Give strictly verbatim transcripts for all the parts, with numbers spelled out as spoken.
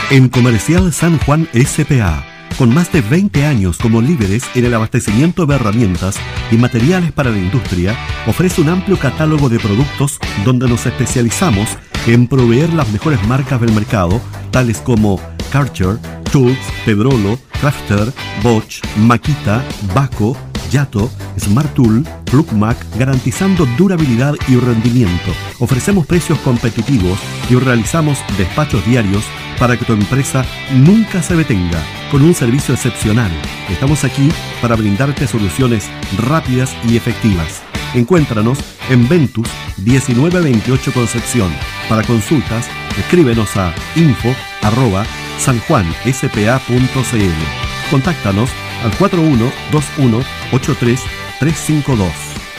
En Comercial San Juan S P A, con más de veinte años como líderes en el abastecimiento de herramientas y materiales para la industria, ofrece un amplio catálogo de productos donde nos especializamos en proveer las mejores marcas del mercado, tales como Karcher, Tools, Pedrolo, Crafter, Bosch, Makita, Baco, Yato, Smart Tool, Flugmac, garantizando durabilidad y rendimiento. Ofrecemos precios competitivos y realizamos despachos diarios para que tu empresa nunca se detenga, con un servicio excepcional. Estamos aquí para brindarte soluciones rápidas y efectivas. Encuéntranos en Ventus diecinueve veintiocho Concepción. Para consultas, escríbenos a info arroba sanjuanspa punto cl. Contáctanos al cuatro uno dos uno ocho tres tres cinco dos.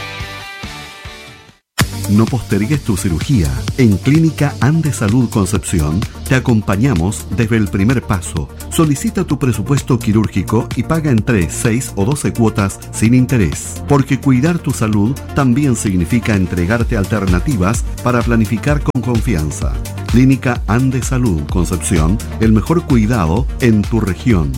No postergues tu cirugía. En Clínica Ande Salud Concepción te acompañamos desde el primer paso. Solicita tu presupuesto quirúrgico y paga en tres, seis o doce cuotas sin interés. Porque cuidar tu salud también significa entregarte alternativas para planificar con confianza. Clínica Ande Salud Concepción, el mejor cuidado en tu región.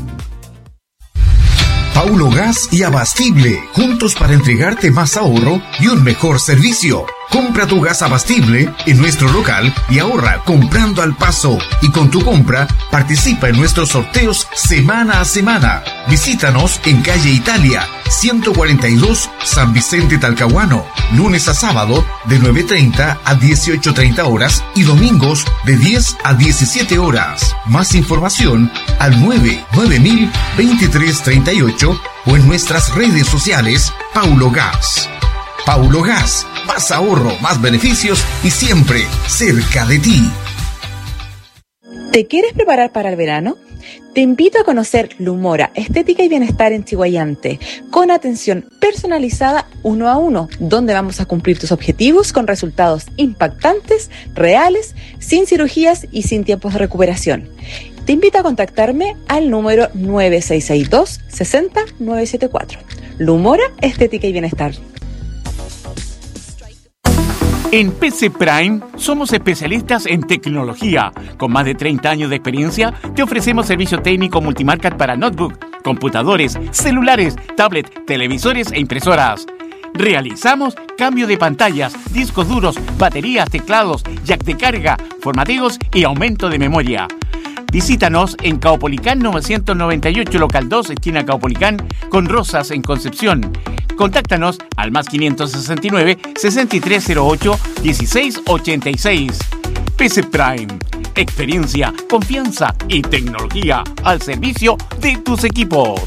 Paulo Gas y Abastible, juntos para entregarte más ahorro y un mejor servicio. Compra tu gas Abastible en nuestro local y ahorra comprando al paso. Y con tu compra, participa en nuestros sorteos semana a semana. Visítanos en calle Italia, ciento cuarenta y dos, San Vicente Talcahuano, lunes a sábado de nueve treinta a dieciocho treinta horas y domingos de diez a diecisiete horas. Más información al nueve nueve mil veintitrés treinta y ocho o en nuestras redes sociales Paulo Gas. Paulo Gas, más ahorro, más beneficios y siempre cerca de ti. ¿Te quieres preparar para el verano? Te invito a conocer Lumora, Estética y Bienestar en Chiguayante, con atención personalizada uno a uno, donde vamos a cumplir tus objetivos con resultados impactantes, reales, sin cirugías y sin tiempos de recuperación. Te invito a contactarme al número nueve seis seis dos, seis cero, nueve siete cuatro. Lumora, Estética y Bienestar. En P C Prime somos especialistas en tecnología. Con más de treinta años de experiencia, te ofrecemos servicio técnico multimarca para notebook, computadores, celulares, tablet, televisores e impresoras. Realizamos cambio de pantallas, discos duros, baterías, teclados, jack de carga, formateos y aumento de memoria. Visítanos en Caupolicán novecientos noventa y ocho, local dos, esquina Caupolicán, con Rosas en Concepción. Contáctanos al más quinientos sesenta y nueve, sesenta y tres cero ocho, dieciséis ochenta y seis. P C Prime. Experiencia, confianza y tecnología al servicio de tus equipos.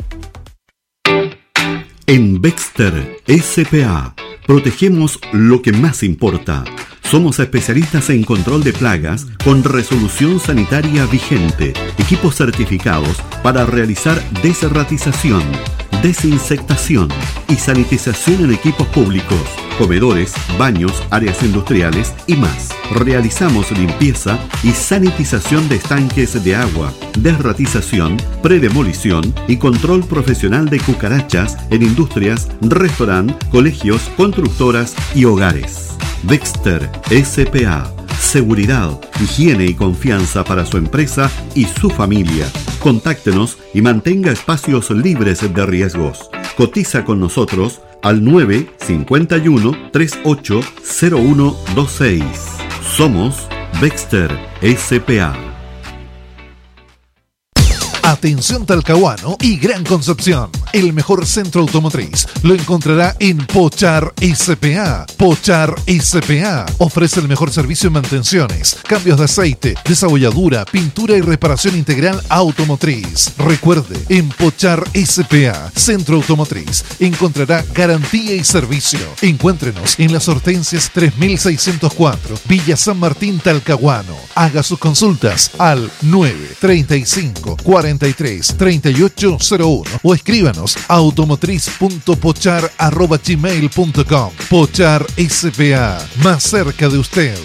En Bexter S P A protegemos lo que más importa. Somos especialistas en control de plagas con resolución sanitaria vigente, equipos certificados para realizar desratización, desinsectación y sanitización en equipos públicos, comedores, baños, áreas industriales y más. Realizamos limpieza y sanitización de estanques de agua, desratización, predemolición y control profesional de cucarachas en industrias, restaurantes, colegios, constructoras y hogares. Bexter S P A. Seguridad, higiene y confianza para su empresa y su familia. Contáctenos y mantenga espacios libres de riesgos. Cotiza con nosotros al nueve cinco uno, tres ocho cero uno dos seis. Somos Bexter S P A. Atención Talcahuano y Gran Concepción. El mejor centro automotriz lo encontrará en Pochar S P A. Pochar S P A ofrece el mejor servicio en mantenciones, cambios de aceite, desabolladura, pintura y reparación integral automotriz. Recuerde, en Pochar S P A, centro automotriz, encontrará garantía y servicio. Encuéntrenos en las Hortensias tres mil seiscientos cuatro, Villa San Martín, Talcahuano. Haga sus consultas al nueve treinta y cinco, cuarenta y tres, treinta y ocho cero uno o escríbanos a automotriz punto pochar arroba gmail punto com. Pochar S P A, más cerca de usted.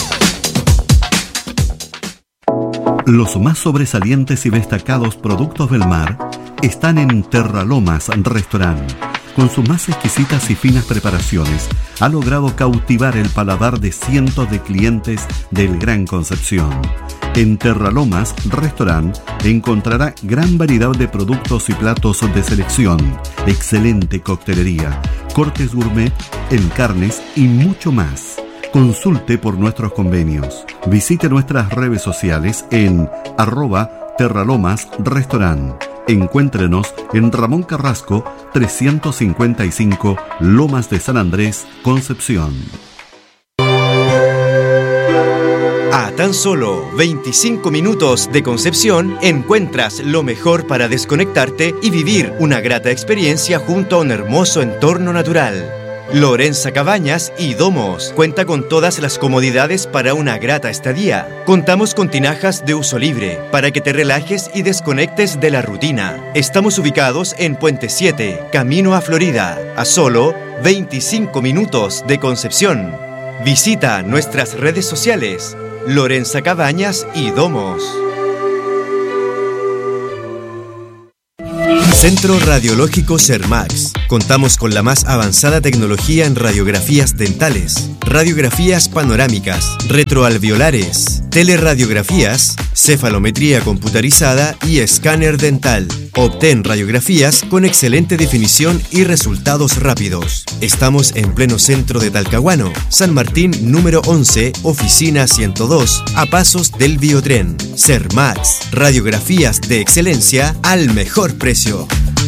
Los más sobresalientes y destacados productos del mar están en Terralomas Restaurant. con sus más exquisitas y finas preparaciones, ha logrado cautivar el paladar de cientos de clientes del Gran Concepción. En Terralomas Restaurant encontrará gran variedad de productos y platos de selección, excelente coctelería, cortes gourmet en carnes y mucho más. Consulte por nuestros convenios. Visite nuestras redes sociales en arroba Terralomas Restaurant. Encuéntrenos en Ramón Carrasco trescientos cincuenta y cinco, Lomas de San Andrés, Concepción. A tan solo veinticinco minutos de Concepción encuentras lo mejor para desconectarte y vivir una grata experiencia junto a un hermoso entorno natural. Lorenza Cabañas y Domos cuenta con todas las comodidades para una grata estadía. Contamos con tinajas de uso libre para que te relajes y desconectes de la rutina. Estamos ubicados en Puente siete, camino a Florida, a solo veinticinco minutos de Concepción. Visita nuestras redes sociales, Lorenza Cabañas y Domos. Centro Radiológico Sermax. Contamos con la más avanzada tecnología en radiografías dentales, radiografías panorámicas, retroalveolares, teleradiografías, cefalometría computarizada y escáner dental. Obtén radiografías con excelente definición y resultados rápidos. Estamos en pleno centro de Talcahuano, San Martín número once, oficina ciento dos, a pasos del Biotren. Sermax, radiografías de excelencia al mejor precio.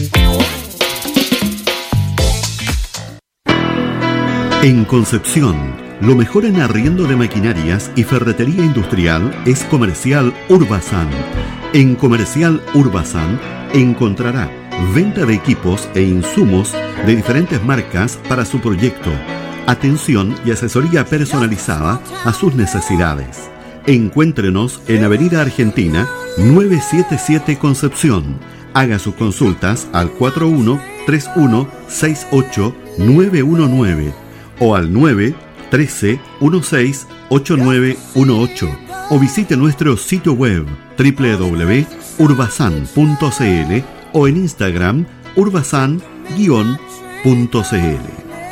En Concepción, lo mejor en arriendo de maquinarias y ferretería industrial es Comercial Urbasan. En Comercial Urbasan encontrará venta de equipos e insumos de diferentes marcas para su proyecto, atención y asesoría personalizada a sus necesidades. Encuéntrenos en Avenida Argentina novecientos setenta y siete Concepción. Haga sus consultas al cuatro uno tres uno seis ocho nueve uno nueve o al nueve trece dieciséis ochenta y nueve dieciocho o visite nuestro sitio web doble u doble u doble u punto urbasan punto c l o en Instagram urbasan guión punto c l.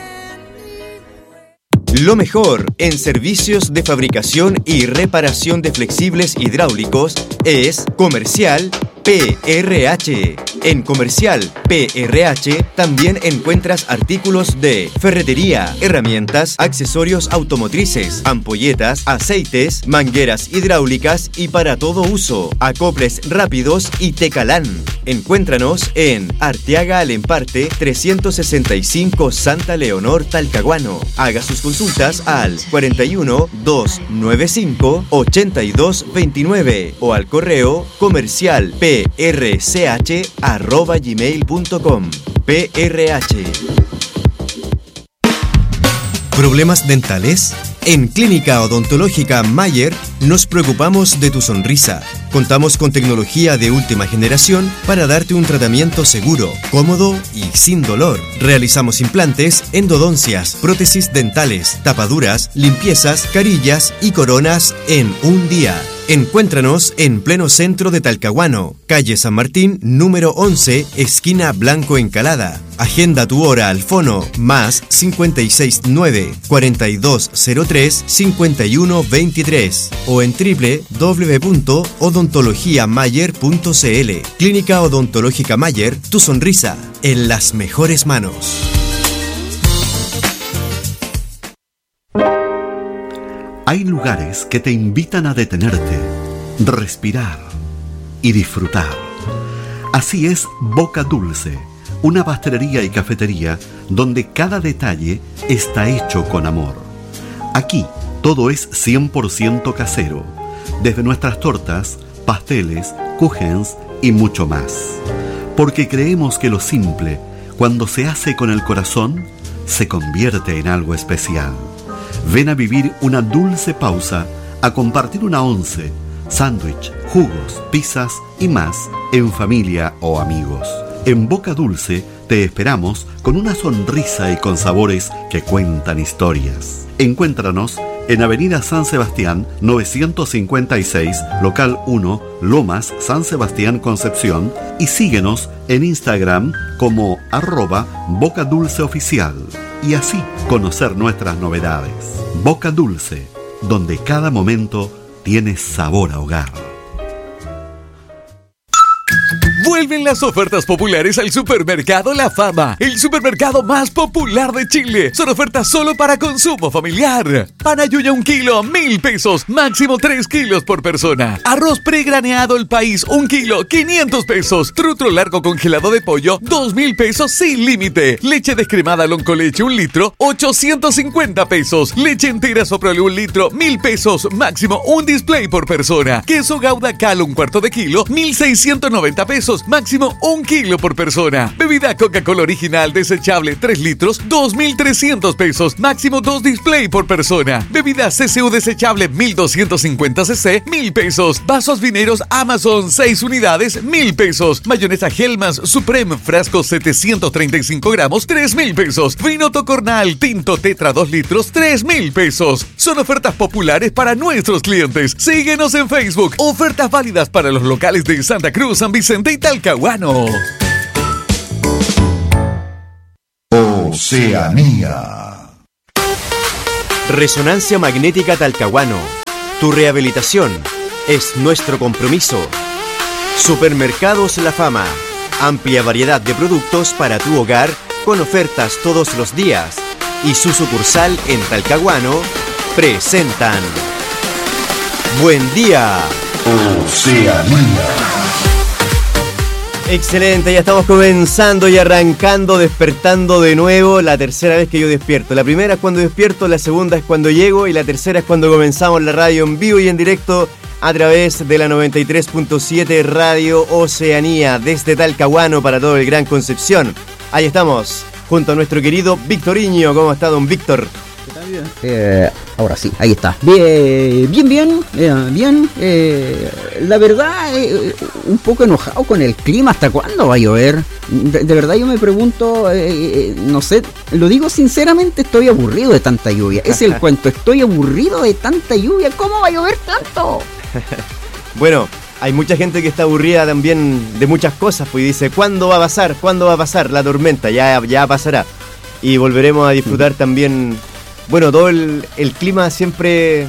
Lo mejor en servicios de fabricación y reparación de flexibles hidráulicos es Comercial P R H. En Comercial P R H también encuentras artículos de ferretería, herramientas, accesorios automotrices, ampolletas, aceites, mangueras hidráulicas y para todo uso, acoples rápidos y Tecalán. Encuéntranos en Arteaga Alemparte trescientos sesenta y cinco Santa Leonor, Talcahuano. Haga sus consultas al cuarenta y uno, doscientos noventa y cinco, ochenta y dos veintinueve o al correo comercial p r c h arroba gmail punto com. P R H. ¿Problemas dentales? En Clínica Odontológica Mayer nos preocupamos de tu sonrisa. Contamos con tecnología de última generación para darte un tratamiento seguro, cómodo y sin dolor. Realizamos implantes, endodoncias, prótesis dentales, tapaduras, limpiezas, carillas y coronas en un día. Encuéntranos en pleno centro de Talcahuano, calle San Martín, número once, esquina Blanco Encalada. Agenda tu hora al fono más cincuenta y seis nueve, cuarenta y dos cero tres, cincuenta y uno veintitrés o en doble u doble u doble u punto odontología mayer punto c l. Clínica Odontológica Mayer, tu sonrisa en las mejores manos. Hay lugares que te invitan a detenerte, respirar y disfrutar. Así es Boca Dulce, una pastelería y cafetería donde cada detalle está hecho con amor. Aquí todo es cien por ciento casero, desde nuestras tortas, pasteles, kuchens y mucho más. Porque creemos que lo simple, cuando se hace con el corazón, se convierte en algo especial. Ven a vivir una dulce pausa, a compartir una once, sándwich, jugos, pizzas y más en familia o amigos. En Boca Dulce te esperamos con una sonrisa y con sabores que cuentan historias. Encuéntranos en Avenida San Sebastián novecientos cincuenta y seis, local uno, Lomas, San Sebastián, Concepción, y síguenos en Instagram como arroba Boca Dulce Oficial, y así conocer nuestras novedades. Boca Dulce, donde cada momento tiene sabor a hogar. Vuelven las ofertas populares al Supermercado La Fama, el supermercado más popular de Chile. Son ofertas solo para consumo familiar. Pan Ayuya un kilo, mil pesos, máximo tres kilos por persona. Arroz pregraneado El País, un kilo, quinientos pesos. Trutro largo congelado de pollo, dos mil pesos sin límite. Leche descremada Loncoleche, un litro, ochocientos cincuenta pesos. Leche entera Soprole, un litro, mil pesos, máximo un display por persona. Queso Gouda Cal, un cuarto de kilo, mil seiscientos noventa pesos, máximo un kilo por persona. Bebida Coca-Cola original desechable tres litros, dos mil trescientos pesos, máximo dos display por persona. Bebida C C U desechable mil doscientos cincuenta cc, mil pesos. Vasos vineros Amazon seis unidades, mil pesos. Mayonesa Hellmann's Supreme frasco setecientos treinta y cinco gramos, tres mil pesos. Vino Tocornal Tinto Tetra dos litros, tres mil pesos. Son ofertas populares para nuestros clientes. Síguenos en Facebook. Ofertas válidas para los locales de Santa Cruz, San Vicente y Talcahuano. Oceanía. Resonancia Magnética Talcahuano. Tu rehabilitación es nuestro compromiso. Supermercados La Fama. Amplia variedad de productos para tu hogar con ofertas todos los días. Y su sucursal en Talcahuano presentan Buen Día Oceanía. Excelente, ya estamos comenzando y arrancando, despertando de nuevo. La tercera vez que yo despierto. La primera es cuando despierto, la segunda es cuando llego y la tercera es cuando comenzamos la radio en vivo y en directo a través de la noventa y tres punto siete Radio Oceanía desde Talcahuano para todo el Gran Concepción. Ahí estamos, junto a nuestro querido Victoriño. ¿Cómo está, don Víctor? ¿Qué tal, bien? Eh, ahora sí, ahí está. Bien, bien, bien, eh, bien. Eh, la verdad, eh, un poco enojado con el clima. ¿Hasta cuándo va a llover? De, de verdad yo me pregunto, eh, no sé, lo digo sinceramente, estoy aburrido de tanta lluvia. Es el cuento, estoy aburrido de tanta lluvia. ¿Cómo va a llover tanto? Bueno, hay mucha gente que está aburrida también de muchas cosas, pues dice, ¿cuándo va a pasar? ¿Cuándo va a pasar la tormenta? Ya, ya pasará. Y volveremos a disfrutar también. Bueno, todo el, el clima siempre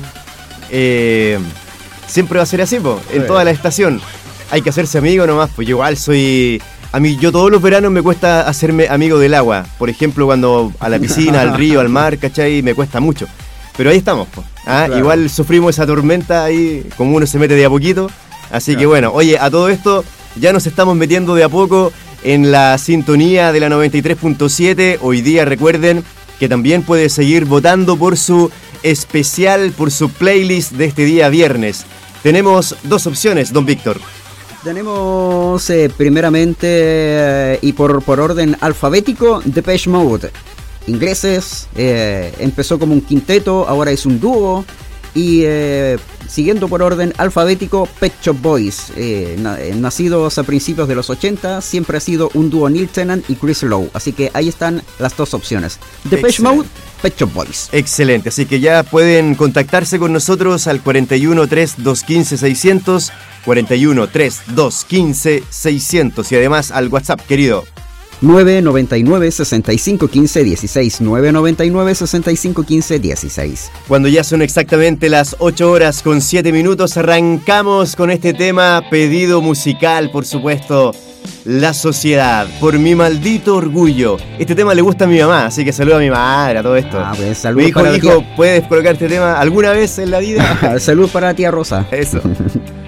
eh, siempre va a ser así, po, en toda la estación. Hay que hacerse amigo nomás, pues yo igual soy... A mí, yo todos los veranos me cuesta hacerme amigo del agua. Por ejemplo, cuando a la piscina, al río, al mar, ¿cachai? Me cuesta mucho. Pero ahí estamos, po. ¿Ah? Claro. Igual sufrimos esa tormenta ahí, como uno se mete de a poquito. Así claro. Que bueno, oye, a todo esto ya nos estamos metiendo de a poco en la sintonía de la noventa y tres punto siete. Hoy día, recuerden que también puede seguir votando por su especial, por su playlist de este día viernes. Tenemos dos opciones, don Víctor. Tenemos eh, primeramente eh, y por, por orden alfabético Depeche Mode. Ingleses, eh, empezó como un quinteto, ahora es un dúo. Y eh, siguiendo por orden alfabético, Pet Shop Boys, eh, na- nacidos a principios de los ochenta, siempre ha sido un dúo Neil Tennant y Chris Lowe. Así que ahí están las dos opciones. Depeche Mode, Pet Shop Boys. Excelente, así que ya pueden contactarse con nosotros al cuarenta y uno, tres, dos, quince, seiscientos, cuarenta y uno, tres, dos, quince, seiscientos y además al WhatsApp, querido. nueve noventa y nueve, sesenta y cinco quince, dieciséis, nueve noventa y nueve, sesenta y cinco quince, dieciséis. Cuando ya son exactamente las ocho horas con siete minutos, arrancamos con este tema pedido musical, por supuesto, La Sociedad, por Mi Maldito Orgullo. Este tema le gusta a mi mamá, así que saludo a mi madre, a todo esto. Ah, pues saludos. Me dijo, para hijo, ¿puedes colocar este tema alguna vez en la vida? Saludos para la tía Rosa. Eso.